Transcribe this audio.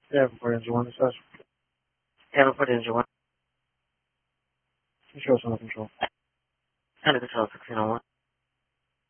haven't put in one. It says Haven't put in your one. it shows under control. Under control 1601.